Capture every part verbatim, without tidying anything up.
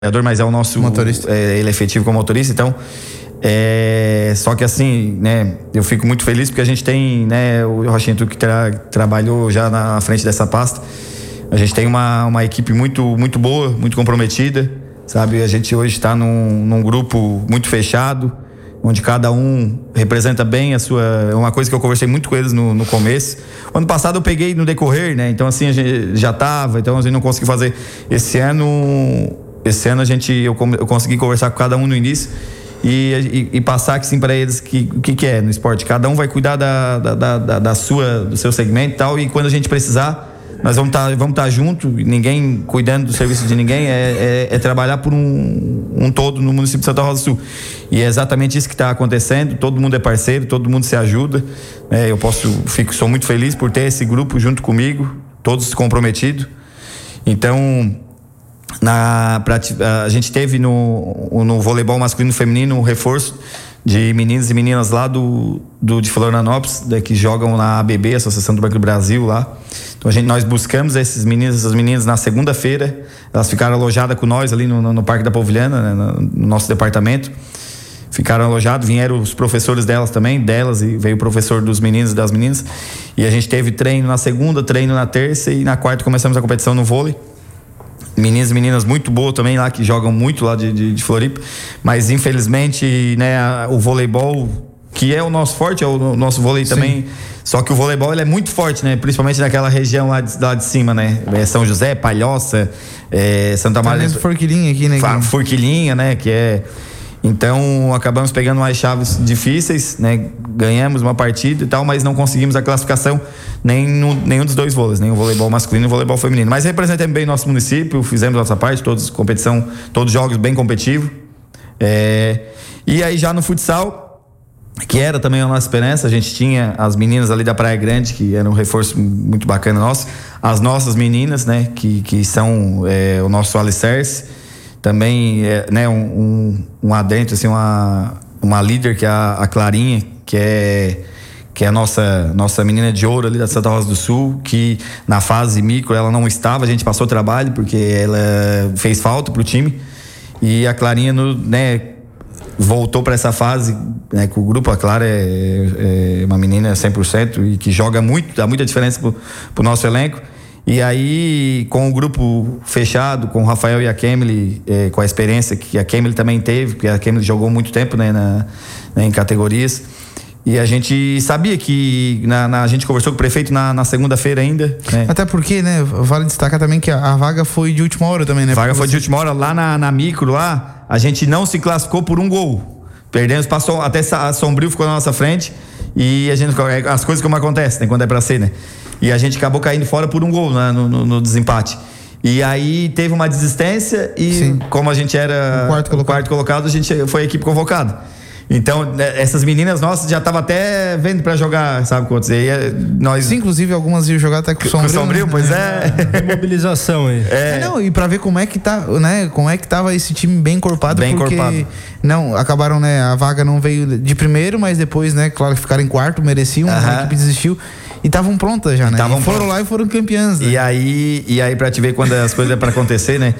mas é o nosso motorista. É, ele é efetivo como motorista, então é, só que assim, né, eu fico muito feliz porque a gente tem, né, o Rochinha, tu que tra, trabalhou já na frente dessa pasta, a gente tem uma, uma equipe muito, muito boa, muito comprometida, sabe? A gente hoje está num, num grupo muito fechado, onde cada um representa bem a sua... É uma coisa que eu conversei muito com eles no, no começo. O ano passado eu peguei no decorrer, né? Então assim, a gente já estava, então a gente não conseguiu fazer. Esse ano, esse ano a gente, eu, eu consegui conversar com cada um no início e, e, e passar assim para eles que, o que, que é no esporte. Cada um vai cuidar da, da, da, da sua, do seu segmento e tal, e quando a gente precisar, nós vamos estar vamos tá junto, ninguém cuidando do serviço de ninguém, é, é, é trabalhar por um, um todo no município de Santa Rosa do Sul. E é exatamente isso que está acontecendo, todo mundo é parceiro, todo mundo se ajuda. É, eu posso, fico, sou muito feliz por ter esse grupo junto comigo, todos comprometidos. Então, na, pra, a gente teve no, no voleibol masculino e feminino um reforço de meninos e meninas lá do, do de Florianópolis, né, que jogam na A B B, Associação do Banco do Brasil lá. Então a gente, nós buscamos esses meninos, essas meninas na segunda-feira, elas ficaram alojadas com nós ali no, no, no Parque da Polvilhana, né, no, no nosso departamento. Ficaram alojados, vieram os professores delas também, delas, e veio o professor dos meninos e das meninas. E a gente teve treino na segunda, treino na terça, e na quarta começamos a competição no vôlei. Meninas e meninas muito boas também lá, que jogam muito lá de, de, de Floripa, mas infelizmente, né, a, o voleibol, que é o nosso forte, é o, o nosso vôlei também. Sim. Só que o voleibol ele é muito forte, né, principalmente naquela região lá de, lá de cima, né, é São José, Palhoça, é, Santa Maria, Forquilinha aqui, né, Forquilinha, né, que é... Então acabamos pegando umas chaves difíceis, né? Ganhamos uma partida e tal, mas não conseguimos a classificação nem no, nenhum dos dois vôleis, nem o voleibol masculino e o voleibol feminino. Mas representamos bem nosso município, fizemos nossa parte, todos competição, todos jogos bem competitivos. É, e aí já no futsal, que era também a nossa esperança, a gente tinha as meninas ali da Praia Grande, que era um reforço muito bacana nosso, as nossas meninas, né? Que, que são é, o nosso alicerce. Também, é, né, um, um, um adentro, assim, uma, uma líder que é a, a Clarinha, que é, que é a nossa, nossa menina de ouro ali da Santa Rosa do Sul, que na fase micro ela não estava, a gente passou trabalho porque ela fez falta pro time. E a Clarinha, no, né, voltou para essa fase, né, com o grupo. A Clara é, é uma menina cem por cento e que joga muito, dá muita diferença pro, pro nosso elenco. E aí, com o grupo fechado, com o Rafael e a Kemily, é, com a experiência que a Kemily também teve, porque a Kemily jogou muito tempo, né, na, né, em categorias. E a gente sabia que na, na, a gente conversou com o prefeito na, na segunda-feira ainda, né? Até porque, né, vale destacar também que a, a vaga foi de última hora também, né? A vaga porque foi você... de última hora. Lá na, na micro, lá, a gente não se classificou por um gol. Perdemos, passou, até a Sombrio ficou na nossa frente. E a gente, as coisas como acontecem, né, quando é pra ser, né? E a gente acabou caindo fora por um gol, né, no, no, no desempate. E aí teve uma desistência e Sim. como a gente era o quarto, o quarto colocado, a gente foi a equipe convocada. Então, essas meninas nossas já estavam até vendo pra jogar, sabe o que eu vou dizer? Nós... Sim, inclusive algumas iam jogar até com o Sombrio. Com o Sombrio, né? Pois é. é. Mobilização aí. É. É, não, e pra ver como é que tá, né? Como é que tava esse time bem encorpado, bem porque encorpado. Não, acabaram, né? A vaga não veio de primeiro, mas depois, né? Claro que ficaram em quarto, mereciam, uh-huh. A equipe desistiu. E estavam prontas já, né? E foram prontas. lá e foram campeãs, né? E aí, e aí pra te ver quando as coisas é pra acontecer, né?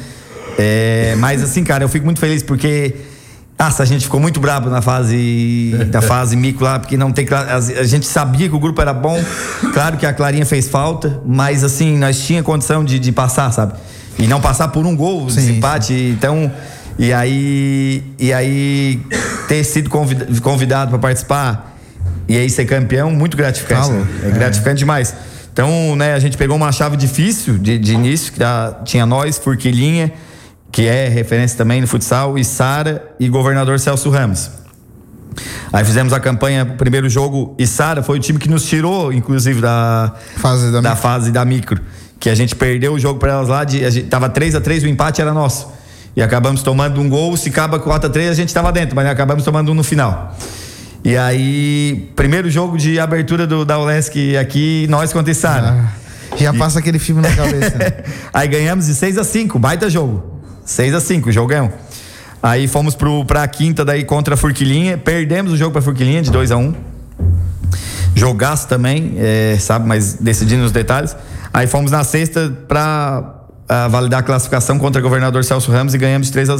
É, mas assim, cara, eu fico muito feliz porque... Nossa, a gente ficou muito brabo na fase da fase micro lá, porque não tem, a gente sabia que o grupo era bom, claro que a Clarinha fez falta, mas assim, nós tinha condição de, de passar, sabe? E não passar por um gol, sim, empate, sim. Então, e aí, e aí ter sido convidado para participar e aí ser campeão, muito gratificante, Falo, né? É, é gratificante demais. Então, né, a gente pegou uma chave difícil de, de início, que tinha nós, Forquilinha, que é referência também no futsal, e Sara e governador Celso Ramos. Aí fizemos a campanha, primeiro jogo, e Sara foi o time que nos tirou, inclusive, da fase da, da, micro. Fase da micro, que a gente perdeu o jogo para elas lá, de, a gente, tava três a três, o empate era nosso, e acabamos tomando um gol, se acaba quatro a três a gente tava dentro, mas acabamos tomando um no final. E aí, primeiro jogo de abertura do, da Olesc aqui, nós contra Sara. Ah, já passa e... aquele filme na cabeça. Né? Aí ganhamos de seis a cinco, baita jogo. seis a cinco, jogão. Aí fomos pro, pra quinta daí contra a Forquilinha. Perdemos o jogo pra Forquilinha de dois a um. Jogaço também, é, sabe, mas decidindo os detalhes. Aí fomos na sexta pra a validar a classificação contra o governador Celso Ramos e ganhamos três a